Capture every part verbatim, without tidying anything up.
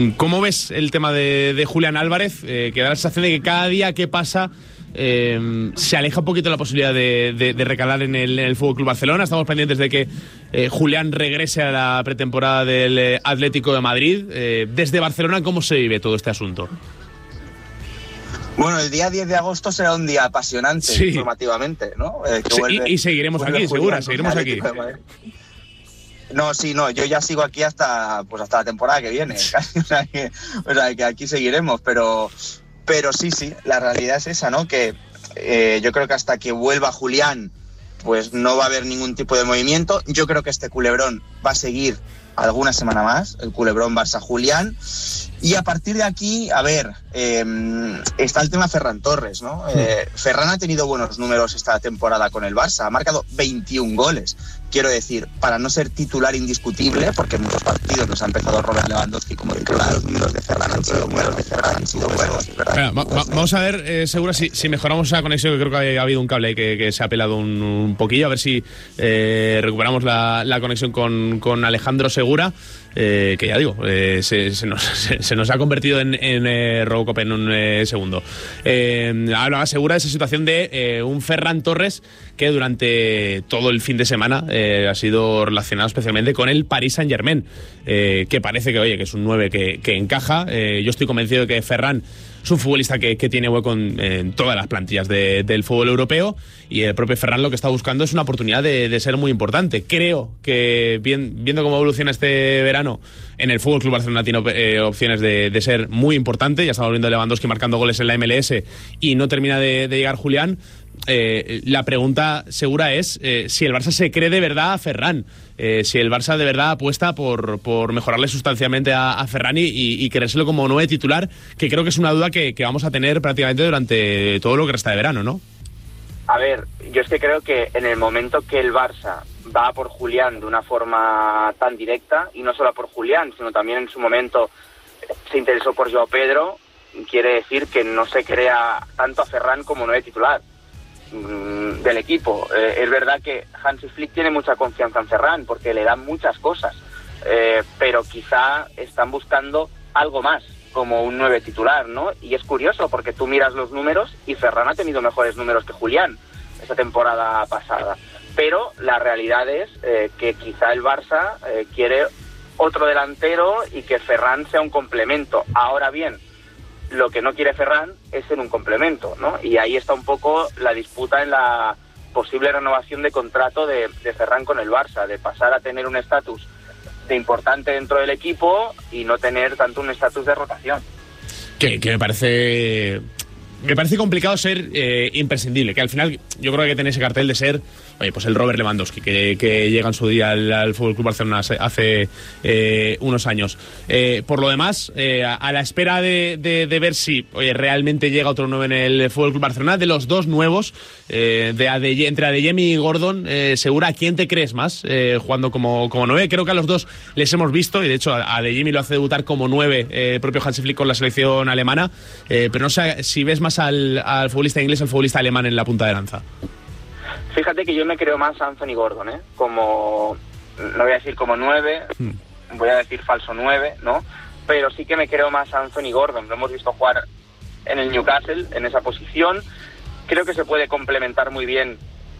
¿Cómo ves el tema de, de Julián Álvarez? Eh, que da la sensación de que cada día que pasa eh, se aleja un poquito la posibilidad de, de, de recalar en el, en el F C Barcelona. Estamos pendientes de que eh, Julián regrese a la pretemporada del eh, Atlético de Madrid. Eh, desde Barcelona, ¿cómo se vive todo este asunto? Bueno, el día diez de agosto será un día apasionante, sí, informativamente, ¿no? Eh, que sí, vuelve, y, y seguiremos aquí, segura, seguiremos aquí. No, sí, no, yo ya sigo aquí hasta pues hasta la temporada que viene, casi, o sea, que, o sea, que aquí seguiremos, pero, pero sí, sí, la realidad es esa, ¿no? Que eh, yo creo que hasta que vuelva Julián, pues no va a haber ningún tipo de movimiento. Yo creo que este culebrón va a seguir alguna semana más, el culebrón Barça-Julián, y a partir de aquí, a ver, eh, está el tema Ferran Torres, ¿no? Eh, Ferran ha tenido buenos números esta temporada con el Barça, ha marcado veintiún goles. Quiero decir, para no ser titular indiscutible, porque en muchos partidos nos ha empezado Robert Lewandowski como titular, los números de Ferran han sido buenos, de Ferran han sido buenos. Espera, va, va, vamos a ver, eh, Segura, si, si mejoramos esa conexión, que creo que ha, ha habido un cable que, que se ha pelado un, un poquillo, a ver si eh, recuperamos la, la conexión con, con Alejandro Segura. Eh, que ya digo, eh, se, se, nos, se, se nos ha convertido en, en eh, Robocop en un eh, segundo. Eh, hablaba Segura de esa situación de eh, un Ferran Torres que durante todo el fin de semana eh, ha sido relacionado especialmente con el Paris Saint-Germain, eh, que parece que, oye, que es un nueve que, que encaja. Eh, yo estoy convencido de que Ferran es un futbolista que, que tiene hueco en, en todas las plantillas de, del fútbol europeo, y el propio Ferran lo que está buscando es una oportunidad de, de ser muy importante. Creo que bien, viendo cómo evoluciona este verano, en el F C Barcelona tiene eh, opciones de, de ser muy importante. Ya estamos viendo a Lewandowski marcando goles en la M L S y no termina de, de llegar Julián. Eh, la pregunta segura es eh, si el Barça se cree de verdad a Ferran, eh, si el Barça de verdad apuesta por, por mejorarle sustancialmente a, a Ferran y, y creérselo como nueve titular, que creo que es una duda que, que vamos a tener prácticamente durante todo lo que resta de verano, ¿no? A ver, yo es que creo que en el momento que el Barça va por Julián de una forma tan directa, y no solo por Julián, sino también en su momento se interesó por Joao Pedro, quiere decir que no se crea tanto a Ferran como nueve titular del equipo. Eh, es verdad que Hansi Flick tiene mucha confianza en Ferran porque le dan muchas cosas, eh, pero quizá están buscando algo más, como un nueve titular, ¿no? Y es curioso porque tú miras los números y Ferran ha tenido mejores números que Julián esta temporada pasada, pero la realidad es eh, que quizá el Barça eh, quiere otro delantero y que Ferran sea un complemento. Ahora bien, lo que no quiere Ferran es ser un complemento, ¿no? Y ahí está un poco la disputa en la posible renovación de contrato de, de Ferran con el Barça, de pasar a tener un estatus de importante dentro del equipo y no tener tanto un estatus de rotación. Que, que me parece... Me parece complicado ser eh, imprescindible, que al final yo creo que hay que tener ese cartel de ser, oye, pues el Robert Lewandowski, que, que llega en su día al, al F C Barcelona hace, hace eh, unos años. Eh, por lo demás, eh, a, a la espera de, de, de ver si oye, realmente llega otro nuevo en el F C Barcelona, de los dos nuevos, eh, de Ade, entre Adeyemi y Gordon, eh, Segura, ¿a quién te crees más eh, jugando como, como nueve? Creo que a los dos les hemos visto, y de hecho a Adeyemi lo hace debutar como nueve eh, el propio Hansi Flick con la selección alemana, eh, pero no sé si ves más Al, al futbolista inglés o al futbolista alemán en la punta de lanza. Fíjate que yo me creo más a Anthony Gordon, ¿eh? Como, no voy a decir como nueve, hmm. voy a decir falso nueve, ¿no? Pero sí que me creo más a Anthony Gordon. Lo hemos visto jugar en el Newcastle, en esa posición. Creo que se puede complementar muy bien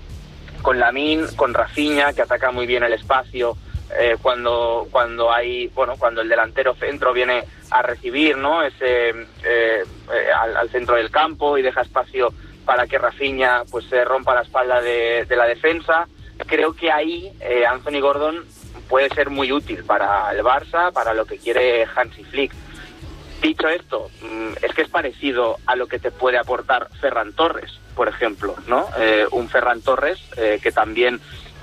con Lamine, con Rafinha, que ataca muy bien el espacio, eh, cuando cuando hay bueno cuando el delantero centro viene a recibir, ¿no? Ese eh, eh, al, al centro del campo y deja espacio para que Rafinha pues se rompa la espalda de, de la defensa. Creo que ahí eh, Anthony Gordon puede ser muy útil para el Barça, para lo que quiere Hansi Flick. Dicho esto, es que es parecido a lo que te puede aportar Ferran Torres, por ejemplo, ¿no? Eh, un Ferran Torres eh, que también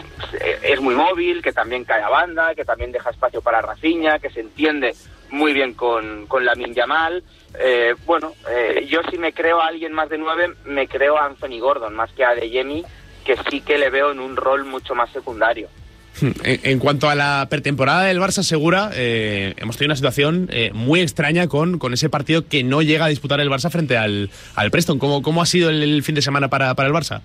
es muy móvil, que también cae a banda, que también deja espacio para Rafinha, que se entiende muy bien con, con Lamine Yamal. Eh, bueno, eh, yo si me creo a alguien más de nueve, me creo a Anthony Gordon, más que a Adeyemi, que sí que le veo en un rol mucho más secundario. En, en cuanto a la pretemporada del Barça, Segura, eh, hemos tenido una situación eh, muy extraña con, con ese partido que no llega a disputar el Barça frente al, al Preston. ¿Cómo, cómo ha sido el, el fin de semana para, para el Barça?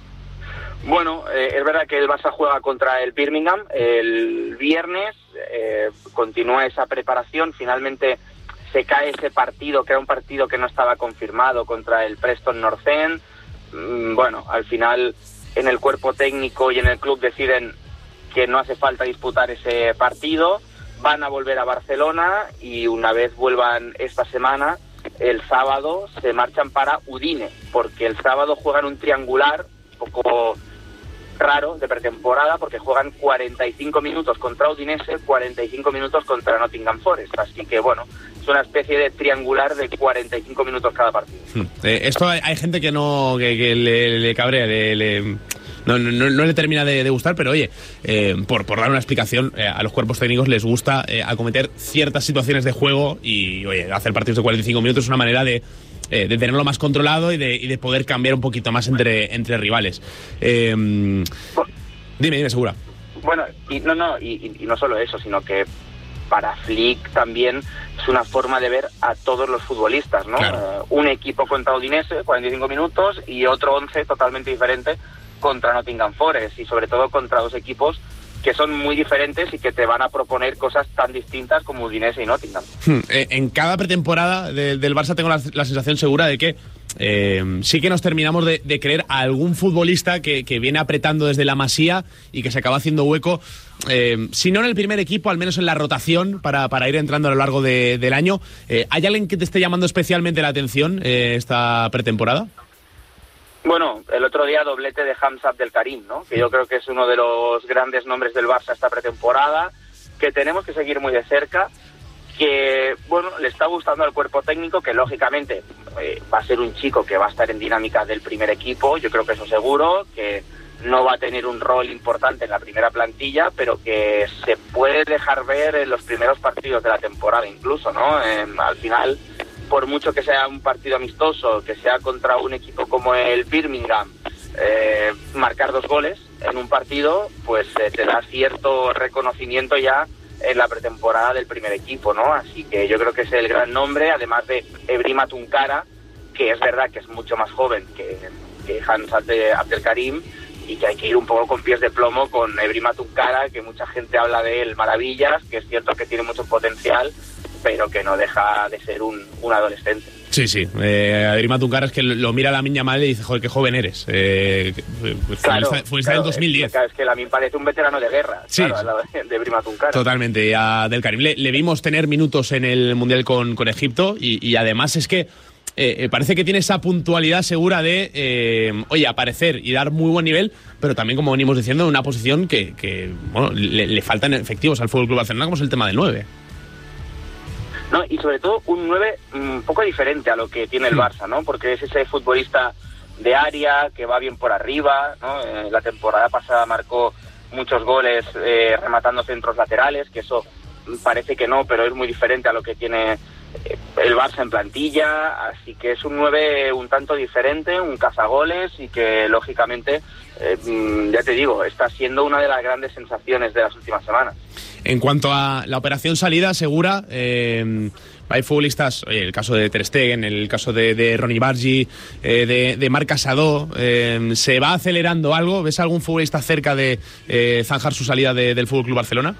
Bueno, eh, es verdad que el Barça juega contra el Birmingham el viernes, eh, continúa esa preparación, finalmente se cae ese partido, que era un partido que no estaba confirmado contra el Preston North End. Bueno, al final en el cuerpo técnico y en el club deciden que no hace falta disputar ese partido, van a volver a Barcelona y una vez vuelvan esta semana, el sábado se marchan para Udine, porque el sábado juegan un triangular un poco raro de pretemporada, porque juegan cuarenta y cinco minutos contra Udinese, cuarenta y cinco minutos contra Nottingham Forest, así que bueno, es una especie de triangular de cuarenta y cinco minutos cada partido. Hmm. Eh, esto hay, hay gente que no que, que le, le cabrea, le, le, no, no, no le termina de, de gustar, pero oye, eh, por, por dar una explicación, eh, a los cuerpos técnicos les gusta eh, acometer ciertas situaciones de juego y oye, hacer partidos de cuarenta y cinco minutos es una manera de Eh, de tenerlo más controlado y de, y de poder cambiar un poquito más entre, entre rivales. Eh, dime, dime, Segura. Bueno, y no, no, y, y no solo eso, sino que para Flick también es una forma de ver a todos los futbolistas, ¿no? Claro. Uh, un equipo contra Udinese, cuarenta y cinco minutos, y otro once totalmente diferente contra Nottingham Forest, y sobre todo contra dos equipos que son muy diferentes y que te van a proponer cosas tan distintas como Udinese y Nottingham. En cada pretemporada de, del Barça tengo la, la sensación segura de que eh, sí que nos terminamos de, de creer a algún futbolista que, que viene apretando desde la Masía y que se acaba haciendo hueco, eh, si no en el primer equipo, al menos en la rotación para, para ir entrando a lo largo de, del año. Eh, ¿Hay alguien que te esté llamando especialmente la atención eh, esta pretemporada? Bueno, el otro día doblete de Hamza Abdelkarim, ¿no? Que yo creo que es uno de los grandes nombres del Barça esta pretemporada, que tenemos que seguir muy de cerca, que, bueno, le está gustando al cuerpo técnico, que lógicamente eh, va a ser un chico que va a estar en dinámica del primer equipo, yo creo que eso seguro, que no va a tener un rol importante en la primera plantilla, pero que se puede dejar ver en los primeros partidos de la temporada incluso, ¿no? Eh, al final, por mucho que sea un partido amistoso, que sea contra un equipo como el Birmingham, eh, marcar dos goles en un partido, pues eh, te da cierto reconocimiento ya en la pretemporada del primer equipo, ¿no? Así que yo creo que es el gran nombre, además de Ebrima Tunkara, que es verdad que es mucho más joven que, que Hans Abdelkarim, y que hay que ir un poco con pies de plomo con Ebrima Tunkara, que mucha gente habla de él maravillas, que es cierto que tiene mucho potencial, pero que no deja de ser un, un adolescente. Sí, sí. Eh, Ebrima Tunkara es que lo mira a Lamine Yamal y dice, joder, qué joven eres. Eh, claro, fue claro, en dos mil diez. Es, es que Lamine parece un veterano de guerra, sí, claro, de, de Ebrima Tunkara. Totalmente. Y a Abdelkarim le, le vimos tener minutos en el Mundial con, con Egipto y, y además es que Eh, parece que tiene esa puntualidad segura de, eh, oye, aparecer y dar muy buen nivel, pero también, como venimos diciendo, en una posición que, que bueno, le, le faltan efectivos al F C Barcelona, como es el tema del nueve. No, y sobre todo un nueve un poco diferente a lo que tiene el Barça, ¿no? Porque es ese futbolista de área que va bien por arriba, ¿no? Eh, la temporada pasada marcó muchos goles eh, rematando centros laterales, que eso parece que no, pero es muy diferente a lo que tiene el Barça en plantilla, así que es un nueve un tanto diferente, un cazagoles y que lógicamente, eh, ya te digo, está siendo una de las grandes sensaciones de las últimas semanas. En cuanto a la operación salida segura, eh, hay futbolistas, oye, el caso de Ter Stegen, el caso de, de Ronny Bargi, eh, de, de Marc Casado, eh, ¿se va acelerando algo? ¿Ves algún futbolista cerca de eh, zanjar su salida de, del F C Barcelona?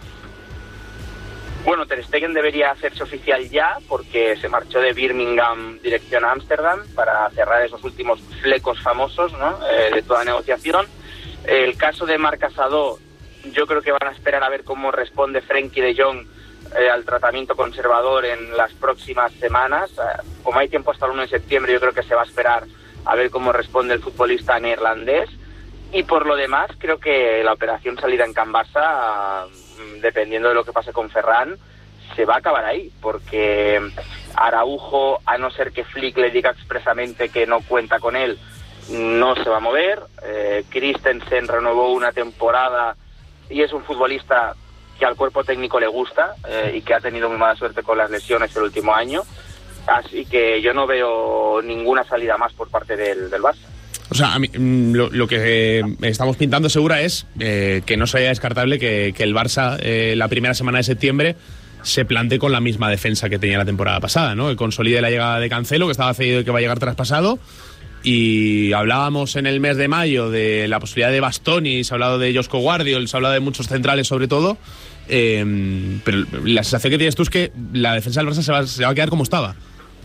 Bueno, Ter Stegen debería hacerse oficial ya porque se marchó de Birmingham dirección a Ámsterdam para cerrar esos últimos flecos famosos, ¿no? eh, de toda negociación. El caso de Marc Casado, yo creo que van a esperar a ver cómo responde Frenkie de Jong eh, al tratamiento conservador en las próximas semanas. Eh, como hay tiempo hasta el uno de septiembre, yo creo que se va a esperar a ver cómo responde el futbolista neerlandés. Y por lo demás, creo que la operación salida en Can Barça, dependiendo de lo que pase con Ferran, se va a acabar ahí, porque Araujo, a no ser que Flick le diga expresamente que no cuenta con él, no se va a mover. eh, Christensen renovó una temporada y es un futbolista que al cuerpo técnico le gusta eh, y que ha tenido muy mala suerte con las lesiones el último año, así que yo no veo ninguna salida más por parte del, del Barça. O sea, a mí, lo, lo que eh, estamos pintando segura es eh, que no sería descartable que, que el Barça eh, la primera semana de septiembre se plantee con la misma defensa que tenía la temporada pasada, ¿no? Que consolide la llegada de Cancelo, que estaba cedido y que va a llegar traspasado. Y hablábamos en el mes de mayo de la posibilidad de Bastoni, se ha hablado de Josko Guardiola, se ha hablado de muchos centrales sobre todo. Eh, pero la sensación que tienes tú es que la defensa del Barça se va, se va a quedar como estaba.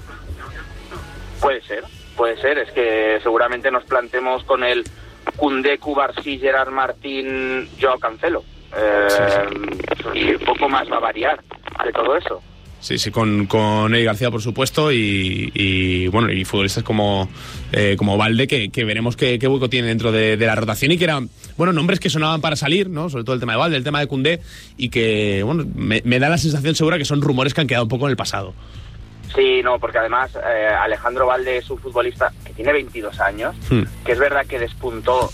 Puede ser, puede ser. Es que seguramente nos plantemos con el Koundé, Cubarsí, Gerard Martín, Joao Cancelo. Eh, sí, sí. Y poco más va a variar de todo eso. Sí, sí, con, con Eddie García, por supuesto, y, y bueno, y futbolistas como, eh, como Valde, que, que veremos qué, qué hueco tiene dentro de, de la rotación, y que eran, bueno, nombres que sonaban para salir, ¿no? Sobre todo el tema de Valde, el tema de Koundé, y que, bueno, me, me da la sensación segura que son rumores que han quedado un poco en el pasado. Sí, no, porque además eh, Alejandro Valde es un futbolista que tiene veintidós años, hmm. que es verdad que despuntó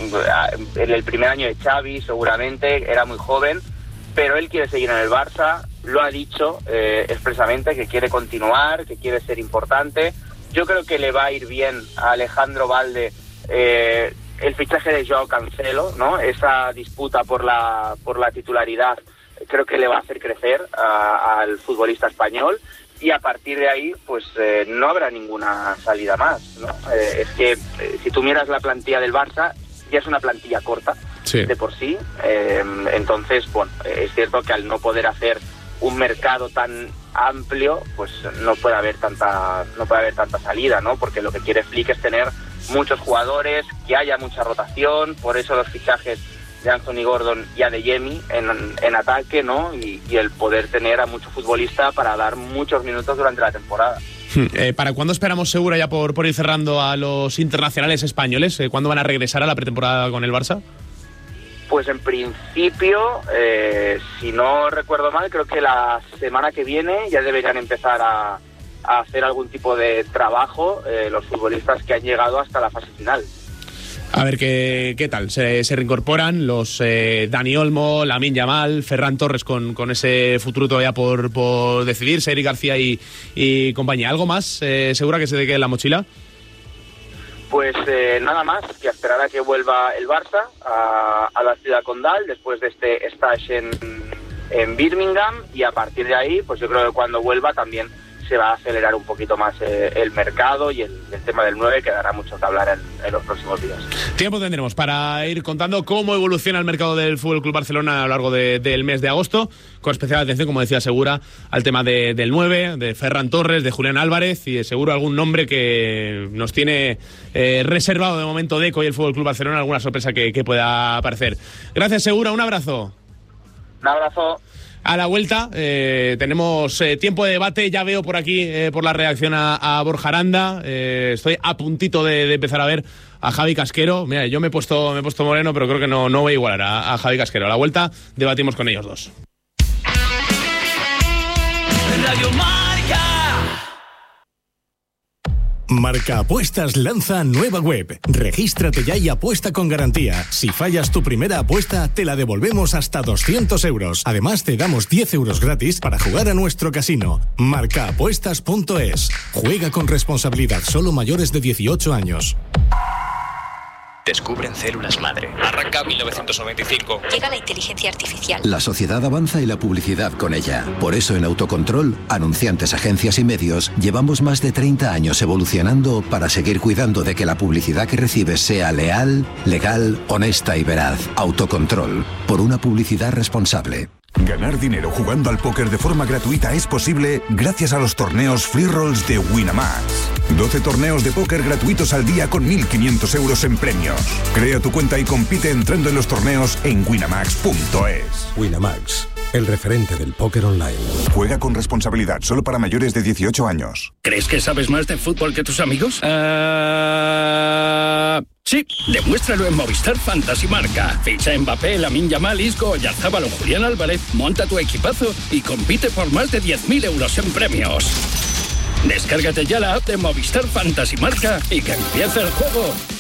en el primer año de Xavi, seguramente, era muy joven, pero él quiere seguir en el Barça, lo ha dicho eh, expresamente, que quiere continuar, que quiere ser importante. Yo creo que le va a ir bien a Alejandro Valde eh, el fichaje de Joao Cancelo, ¿no? Esa disputa por la por la titularidad creo que le va a hacer crecer a, al futbolista español, y a partir de ahí pues eh, no habrá ninguna salida más, ¿no? Eh, es que eh, si tú miras la plantilla del Barça, ya es una plantilla corta, sí, de por sí. Eh, entonces, bueno, es cierto que al no poder hacer un mercado tan amplio, pues no puede haber tanta no puede haber tanta salida, ¿no? Porque lo que quiere Flick es tener muchos jugadores, que haya mucha rotación, por eso los fichajes de Anthony Gordon y Adeyemi en, en ataque, ¿no? Y, y el poder tener a mucho futbolista para dar muchos minutos durante la temporada. Eh, ¿Para cuándo esperamos, Segura, ya por, por ir cerrando, a los internacionales españoles? Eh, ¿Cuándo van a regresar a la pretemporada con el Barça? Pues en principio, eh, si no recuerdo mal, creo que la semana que viene ya deberían empezar a, a hacer algún tipo de trabajo eh, los futbolistas que han llegado hasta la fase final. A ver qué, qué tal. Se, se reincorporan los eh, Dani Olmo, Lamine Yamal, Ferran Torres con, con ese futuro todavía por, por decidirse, Eric García y, y compañía. ¿Algo más, eh, Segura, que se te quede en la mochila? Pues eh, nada más, que esperar a que vuelva el Barça a, a la ciudad condal después de este stage en, en Birmingham, y a partir de ahí, pues yo creo que cuando vuelva también se va a acelerar un poquito más eh, el mercado, y el, el tema del nueve que dará mucho que hablar en, en los próximos días. Tiempo tendremos para ir contando cómo evoluciona el mercado del F C Barcelona a lo largo de, del mes de agosto, con especial atención, como decía Segura, al tema de, del nueve, de Ferran Torres, de Julián Álvarez, y de seguro algún nombre que nos tiene eh, reservado de momento Deco y el F C Barcelona, alguna sorpresa que, que pueda aparecer. Gracias, Segura, un abrazo. Un abrazo. A la vuelta eh, tenemos eh, tiempo de debate. Ya veo por aquí, eh, por la reacción a, a Borja Aranda. Eh, estoy a puntito de, de empezar a ver a Javi Casquero. Mira, yo me he puesto, me he puesto moreno, pero creo que no, no voy a igualar a, a Javi Casquero. A la vuelta debatimos con ellos dos. Radio Marca. Marca Apuestas lanza nueva web. Regístrate ya y apuesta con garantía. Si fallas tu primera apuesta, te la devolvemos hasta doscientos euros. Además, te damos diez euros gratis para jugar a nuestro casino. marca apuestas punto es. Juega con responsabilidad. Solo mayores de dieciocho años. Descubren células madre. Arranca mil novecientos noventa y cinco. Llega la inteligencia artificial. La sociedad avanza y la publicidad con ella. Por eso en Autocontrol, anunciantes, agencias y medios, llevamos más de treinta años evolucionando para seguir cuidando de que la publicidad que recibes sea leal, legal, honesta y veraz. Autocontrol. Por una publicidad responsable. Ganar dinero jugando al póker de forma gratuita es posible gracias a los torneos Free Rolls de Winamax. doce torneos de póker gratuitos al día con mil quinientos euros en premios. Crea tu cuenta y compite entrando en los torneos en winamax punto es. Winamax, el referente del póker online. Juega con responsabilidad, solo para mayores de dieciocho años. ¿Crees que sabes más de fútbol que tus amigos? Uh... Sí, demuéstralo en Movistar Fantasy Marca. Ficha a Mbappé, Lamine Yamal, Isco, Oyarzabal o Julián Álvarez, monta tu equipazo y compite por más de diez mil euros en premios. Descárgate ya la app de Movistar Fantasy Marca y que empiece el juego.